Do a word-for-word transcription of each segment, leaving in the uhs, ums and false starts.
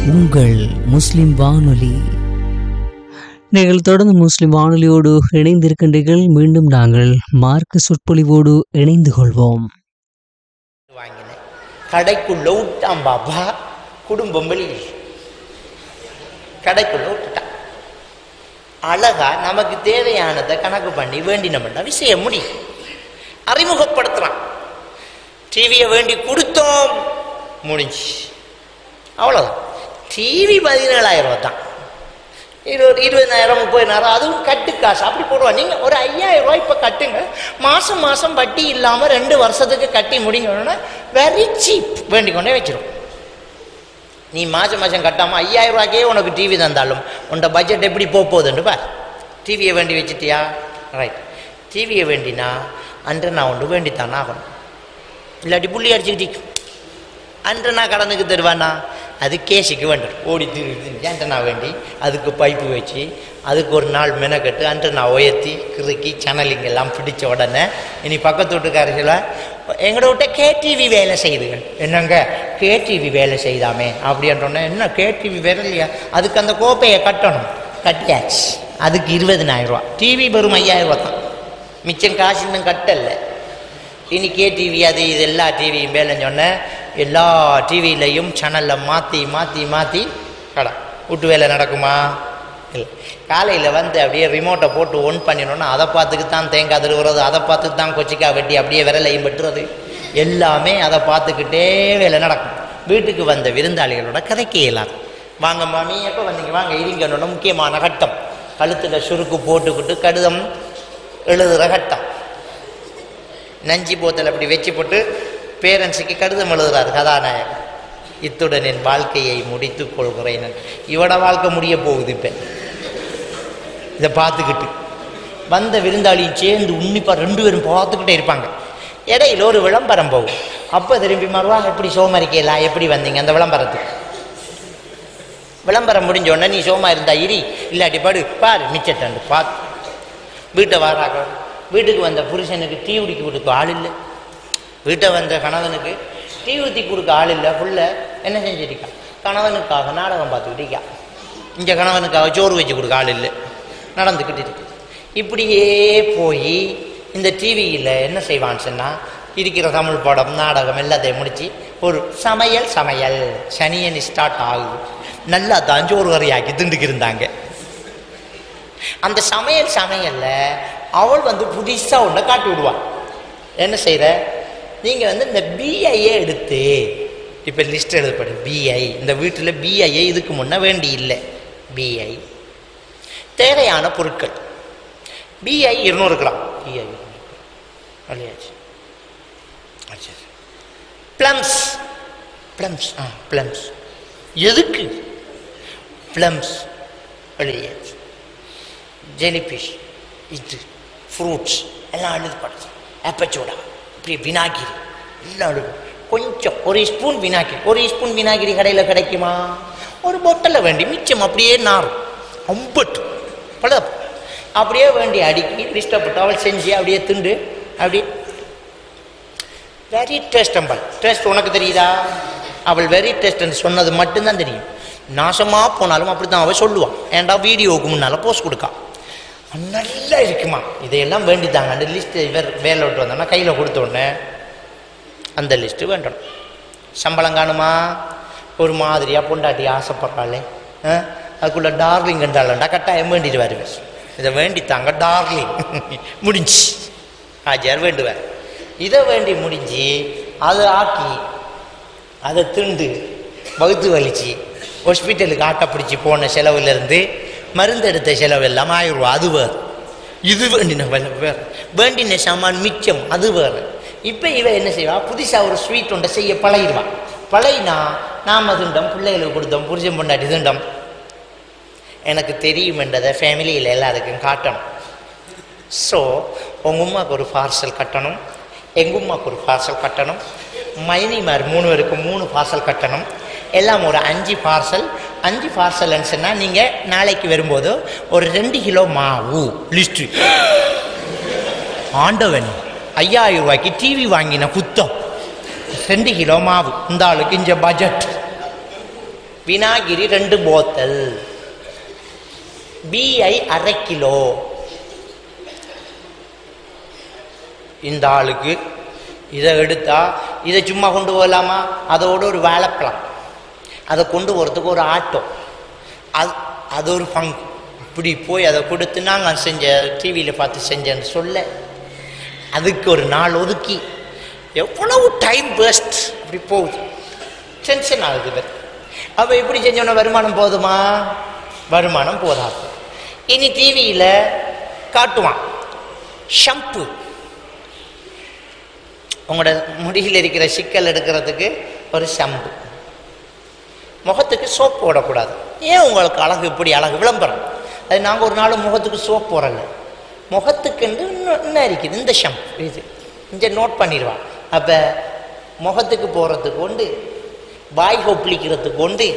உங்கள் முஸ்லிம் வானொலி. நீங்கள் தொடர்ந்து முஸ்லிம் வானொலியோடு இணைந்திருக்கின்றீர்கள். மீண்டும் நாங்கள் மார்க்க சொற்பொழிவோடு இணைந்து கொள்வோம். கடைக்குள்ள விட்டான் பாப்பா, குடும்பம் வெளியில் கடைக்குள்ள விட்டுட்டான். அழகா நமக்கு தேவையானதை கணக்கு பண்ணி வேண்டினோம்னா விஷயம் முடியும். அறிமுகப்படுத்துறான். டிவியை வேண்டி கொடுத்தோம், முடிஞ்சு, அவ்வளோதான். டிவி பதினேழாயிரம் ரூபா தான். இருபது இருபதாயிரம் முப்பதாயிரம் அதுவும் கட்டு காசு அப்படி போடுவாங்க. நீங்கள் ஒரு ஐயாயிரம் ரூபாய் இப்போ கட்டுங்க, மாதம் மாதம் வட்டி இல்லாமல் ரெண்டு வருஷத்துக்கு கட்டி முடிங்கணுன்னா வெரி சீப், வேண்டிக்கொண்டே வச்சிடும். நீ மாதம் மாதம் கட்டாமல் ஐயாயிரம் ரூபாய்க்கே உனக்கு டிவி தந்தாலும் உன்னோட பட்ஜெட் எப்படி போக போகுதுன்னு பார். டிவியை வேண்டி வச்சுட்டியா, ரைட். டிவியை வேண்டினா அன்று நான் ஒன்று வேண்டித்தானே ஆகணும், இல்லாட்டி புள்ளி அடிச்சுக்கிட்டு அன்று நான் கடனுக்கு தருவானா, அது கேஸுக்கு வேண்டுடும். ஓடி திருடுது ஏன்டனா வேண்டி அதுக்கு பைப்பு வச்சு அதுக்கு ஒரு நாள் மெனக்கட்டு அன்று நான் உயர்த்தி கிறுக்கி சேனலிங் எல்லாம் பிடிச்ச உடனே இனி பக்கத்து வீட்டுக்காரர்கள எங்களோட விட்ட கேடிவி வேலை செய்துகள். என்னங்க கேடிவி வேலை செய்தாமே அப்படின்றோன்னே, என்ன கேடிவி வேலை இல்லையா, அதுக்கு அந்த கோப்பையை கட்டணும், கட்டியாச்சு. அதுக்கு இருபதினாயிரம் ரூபா, டிவி வெறும் ஐயாயிரம் ரூபா தான், மிச்சம் காசு இன்னும் கட்டலை. இனி கேடிவி அது இது எல்லா டிவியும் வேலைன்னு சொன்னேன். எல்லா டிவிலையும் சேனலில் மாற்றி மாற்றி மாற்றி கடை வீட்டு வேலை நடக்குமா? இல்லை. காலையில் வந்து அப்படியே ரிமோட்டை போட்டு ஒன் பண்ணினோன்னா அதை பார்த்துக்கு தான் தேங்காய் திருவுறது, அதை பார்த்துக்கு தான் கொச்சிக்காய் வெட்டி அப்படியே விரலையும் வெட்டுறது, எல்லாமே அதை பார்த்துக்கிட்டே வேலை நடக்கும். வீட்டுக்கு வந்த விருந்தாளிகளோட கதைக்கு இயலாது. வாங்க மாமி எப்போ வந்தீங்க, வாங்க இருங்கன்னோட முக்கியமான கட்டம், கழுத்தில் சுருக்கு போட்டுக்கிட்டு கடிதம் எழுதுகிற கட்டம். நஞ்சி போத்தல் அப்படி வச்சு போட்டு பேரண்ட்ஸுக்கு கடிதம் எழுதுறாரு கதாநாயகன். இத்துடன் என் வாழ்க்கையை முடித்து கொள்கிறேன். இவட வாழ்க்கை முடிய போகுது. இப்போ இதை பார்த்துக்கிட்டு வந்த விருந்தாளியும் சேர்ந்து உன்னிப்பாக ரெண்டு பேரும் பார்த்துக்கிட்டே இருப்பாங்க. இடையில ஒரு விளம்பரம் போகும். அப்போ திரும்பி மாறுவாங்க, எப்படி சோமரிக்கலாம், எப்படி வந்தீங்க அந்த விளம்பரத்துக்கு. விளம்பரம் முடிஞ்ச உடனே நீ சோமா இருந்தா இரி, இல்லாட்டி படு பாரு மிச்சட்டண்டு பார்த்து வீட்டை வாராக. வீட்டுக்கு வந்த புருஷனுக்கு டீ ஊற்றி கொடுக்க ஆள் இல்லை, வீட்டை வந்த கணவனுக்கு டீ ஊற்றி கொடுக்க ஆள் இல்லை. புள்ள என்ன செஞ்சுருக்கா, கணவனுக்காக நாடகம் பார்த்துக்கிட்டு இருக்கா. இங்கே கணவனுக்காக சோறு வச்சு கொடுக்க ஆள் இல்லை, நடந்துக்கிட்டு இருக்கு. இப்படியே போய் இந்த டிவியில் என்ன செய்வான்னு சொன்னால், இருக்கிற தமிழ் படம் நாடகம் எல்லாத்தையும் முடித்து ஒரு சமையல் சமையல் சனியன் ஸ்டார்ட் ஆகுது. நல்லா தான் சோறு வரையாக்கி திண்டுக்கு இருந்தாங்க. அந்த சமையல் சமையலில் அவள் வந்து புதுசாக ஒன்றை காட்டி விடுவாள். என்ன செய்கிற, நீங்கள் வந்து இந்த பிஐயை எடுத்து இப்போ லிஸ்ட் எழுதப்படு. பிஐ இந்த வீட்டில் பிஐயை இதுக்கு முன்னே வேண்டி இல்லை. பிஐ தேவையான பொருட்கள் பிஐ இருநூறு கிராம் பிஐ இல்லையாச்சு. ப்ளம்ஸ் ப்ளம்ஸ் ஆ ப்ளம்ஸ் எதுக்கு ப்ளம்ஸ் இல்லையாச்சு. ஜெலிஃபிஷ் இது ஃப்ரூட்ஸ் எல்லாம் எழுதப்படுது. ஆப்பச்சோடா இப்படி வினாகிரி எல்லாம் எழுது. கொஞ்சம் ஒரு ஸ்பூன் வினாகிரி, ஒரு ஸ்பூன் வினாகிரி கடையில் கிடைக்குமா? ஒரு பொட்டலை வேண்டி மிச்சம் அப்படியே நாரும் அம்பட்டு பல அப்படியே வேண்டி அடுக்கி லிஸ்டப்பட்டு அவள் செஞ்சு அப்படியே திண்டு அப்படி வெரி டேஸ்ட். அம்பல் டேஸ்ட் உனக்கு தெரியுதா? அவள் வெரி டேஸ்ட்ன்னு சொன்னது மட்டும்தான் தெரியும். நாசமாக போனாலும் அப்படி தான் அவள் சொல்லுவான். ஏன்டா வீடியோவுக்கு முன்னால் போஸ்ட் கொடுக்கா, நல்லா இருக்குமா, இதையெல்லாம் வேண்டித்தாங்க. அந்த லிஸ்ட்டு வேறு வேலை விட்டு வந்தோன்னா கையில் கொடுத்த உடனே அந்த லிஸ்ட்டு வேண்டணும். சம்பளம் காணுமா? ஒரு மாதிரியாக பொண்டாட்டி ஆசைப்படுறாளே, அதுக்குள்ளே டார்லிங் என்றாலண்டா கட்டாயம் வேண்டிட்டு வருவேன். இதை வேண்டித்தாங்க டார்லிங் முடிஞ்சு ஆஜியார் வேண்டுவார். இதை வேண்டி முடிஞ்சு அதை ஆக்கி அதை திண்டு வகுத்து வலிச்சு ஹாஸ்பிட்டலுக்கு ஆட்டை பிடிச்சி போன செலவுலேருந்து மருந்து எடுத்த செலவு எல்லாம் ஆயிரம் ரூபா, அது வேறு. இது வேண்டின வேறு, வேண்டின சாமான் மிச்சம் அது வேறு. இப்போ இவ என்ன செய்வா, புதுசாக ஒரு ஸ்வீட் ஒன்றை செய்ய பழகிடுவான். பழகினா நாம் திண்டம், பிள்ளைகளுக்கு கொடுத்தோம், புருஷன் பொண்டாட்டி திண்டம். எனக்கு தெரியும் என்றதை ஃபேமிலியில் எல்லாருக்கும் காட்டணும். ஸோ உங்கள் உமாவுக்கு ஒரு பார்சல் கட்டணும், எங்கள் உமாவுக்கு ஒரு பார்சல் கட்டணும், மைனிமார் மூணு பேருக்கு மூணு பார்சல் கட்டணும். எல்லாம் ஒரு அஞ்சு பார்சல். அஞ்சு பார்சல்னு சொன்னால் நீங்கள் நாளைக்கு வரும்போது ஒரு ரெண்டு கிலோ மாவு லிஸ்ட்டு. ஆண்டவன் ஐயாயிரம் ரூபாய்க்கு டிவி வாங்கின குத்தம், ரெண்டு கிலோ மாவு. இந்த ஆளுக்கு இங்கே பட்ஜெட் வினாகிரி ரெண்டு போத்தல், பிஐ அரை கிலோ. இந்த ஆளுக்கு இதை எடுத்தா இதை சும்மா கொண்டு போகலாமா? அதோட ஒரு வாழைப்பழம், அதை கொண்டு போகிறதுக்கு ஒரு ஆட்டோ, அது அது ஒரு பங்கு. இப்படி போய் அதை கொடுத்து நாங்கள் செஞ்ச டிவியில் பார்த்து செஞ்சேன்னு சொல்ல அதுக்கு ஒரு நாள் ஒதுக்கி எவ்வளவு டைம் வேஸ்ட் அப்படி போகுது. டென்ஷன் ஆகுது. அப்போ எப்படி செஞ்சோன்னா வருமானம் போதுமா? வருமானம் போதாது. இனி டிவியில் காட்டுவான் ஷாம்பு, உங்களோட முடியில் இருக்கிற சிக்கல் எடுக்கிறதுக்கு ஒரு ஷாம்பு, முகத்துக்கு சோப்பு போடக்கூடாது. ஏன் உங்களுக்கு அழகு இப்படி அழகு விளம்பரம்? அது நாங்கள் ஒரு நாள் முகத்துக்கு சோப் போடலை, முகத்துக்குண்டு இன்னும் இருக்குது இந்த ஷாம்பு இது இங்கே நோட் பண்ணிடுவான். அப்போ முகத்துக்கு போகிறதுக்கு உண்டு, வாய் கொப்பளிக்கிறதுக்கு உண்டு,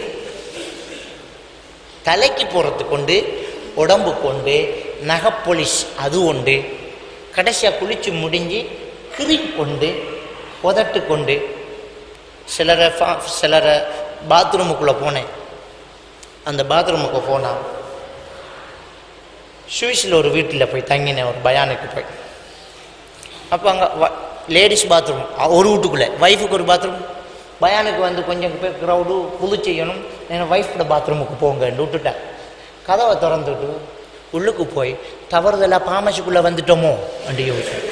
தலைக்கு போகிறதுக்கு உண்டு, உடம்பு கொண்டு, நகைப்பொலிஷ் அது உண்டு, கடைசியாக குளித்து முடிஞ்சு கிரீம் கொண்டு, உதட்டு கொண்டு. சிலரை சிலரை பாத்ரூமுக்குள்ளே போனேன். அந்த பாத்ரூமுக்கு போனால் சுவிஸில் ஒரு வீட்டில் போய் தங்கினேன், ஒரு பயானுக்கு போய். அப்போ அங்கே லேடிஸ் பாத்ரூம் ஒரு வீட்டுக்குள்ளே, ஒய்ஃபுக்கு ஒரு பாத்ரூம். பயானுக்கு வந்து கொஞ்சம் பேர் க்ரௌடு புது செய்யணும், நான் ஒய்ஃபோட பாத்ரூமுக்கு போங்கன்னு விட்டுட்டேன். கதவை திறந்துட்டு உள்ளுக்கு போய் தவறுதெல்லாம் பாமசிக்குள்ளே வந்துட்டோமோ அப்படி யோசிச்சேன்.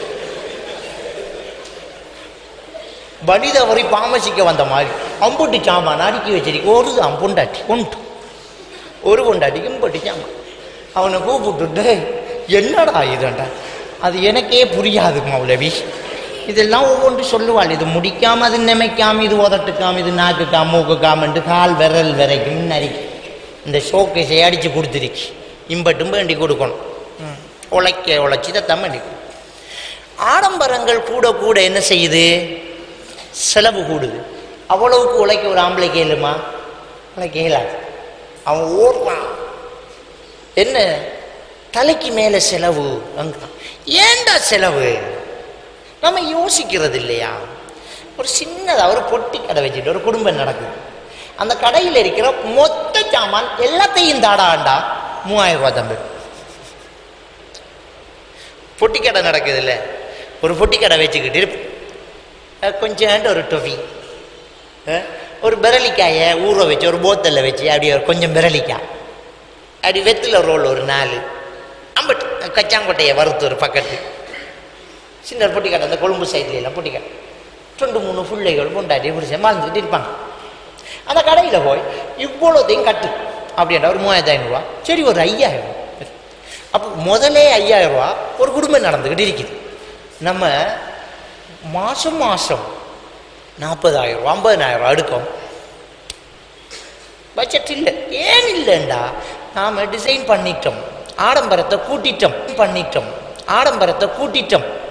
வழி தவறி பாமசிக்க வந்த மாதிரி அம்புட்டி சாமான் அடுக்கி வச்சிருக்கு. ஒரு அம்புண்டாட்டி கொண்டு ஒரு கொண்டாட்டிக்கு இம்புட்டி சாமான். அவனை கூப்பிட்டுட்டு என்னடா இதுண்டா, அது எனக்கே புரியாது மௌலவி, இதெல்லாம் ஒவ்வொன்று சொல்லுவாள். இது முடிக்காம, அது நிமைக்காம, இது உதட்டுக்காம, இது நாக்குக்காம, மூக்குக்காமன்ட்டு கால் விரல் வரைக்கும் நரிக்கு இந்த ஷோக்கேஸை அடித்து கொடுத்துருக்கு. இம்பட்டும் வேண்டி கொடுக்கணும், உழைக்க உழைச்சி தான் வேண்டி. ஆடம்பரங்கள் கூட கூட என்ன செய்யுது? செலவு கூடுது. அவ்வளவுக்கு உழைக்க ஒரு ஆம்பளை கேளுமா? உழைக்க இயலாது. அவன் ஓடுறான். என்ன தலைக்கு மேலே செலவு அங்க. ஏண்டா செலவு? நம்ம யோசிக்கிறது இல்லையா? ஒரு சின்னதாக ஒரு பொட்டி கடை வச்சுட்டு ஒரு குடும்பம் நடக்குது. அந்த கடையில் இருக்கிற மொத்த சாமான் எல்லாத்தையும் தாடாண்டா மூவாயிரம் ரூபா தம்பி. பொட்டி கடை நடக்குது இல்லை, ஒரு பொட்டி கடை வச்சுக்கிட்டு கொஞ்சம் ஒரு டொஃபி, ஒரு பிரலிக்காயை ஊற வச்சு ஒரு போத்தலில் வச்சு அப்படியே கொஞ்சம் பிரலிக்காய் அப்படி வெத்தில ரோல் ஒரு நாலு அம்பட்டு கச்சாங்கொட்டையை வறுத்து ஒரு பக்கத்து சின்ன பொட்டி கடை, அந்த கொழும்பு சைட்ல எல்லாம் பொட்டி கடை, ரெண்டு மூணு பிள்ளைகள் பொண்டாட்டி பிடிச்ச மறந்துக்கிட்டு இருப்பாங்க. அந்த கடையில் போய் இவ்வளோத்தையும் கட்டு அப்படின்ற ஒரு மூவாயிரத்து ஐநூறுரூவா. சரி, ஒரு ஐயாயிரம் ரூபா. அப்போ முதலே ஐயாயிரம் ரூபா ஒரு குடும்பம் நடந்துக்கிட்டு இருக்குது. நம்ம மாதம் மாதம் நாற்பதாயிரம் ரூபா ஐம்பதாயிரம் ரூபா எடுக்கும். பட்ஜெட் இல்லை. ஏன் இல்லைண்டா, நாம் டிசைன் பண்ணிட்டோம், ஆடம்பரத்தை கூட்டிட்டோம் பண்ணிட்டோம் ஆடம்பரத்தை கூட்டிட்டோம்